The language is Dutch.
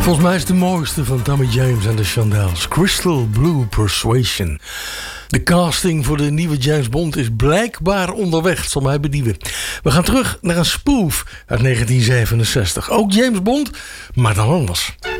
Volgens mij is het de mooiste van Tommy James en de Shondells. Crystal Blue Persuasion. De casting voor de nieuwe James Bond is blijkbaar onderweg. Het zal mij bedieven. We gaan terug naar een spoof uit 1967. Ook James Bond, maar dan anders.